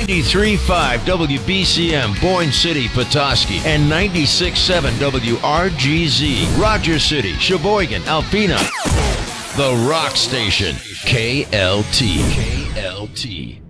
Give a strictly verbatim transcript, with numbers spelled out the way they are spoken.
ninety-three point five W B C M, Boyne City, Petoskey, and ninety-six point seven W R G Z, Rogers City, Sheboygan, Alpena. The Rock Station, K L T. K L T.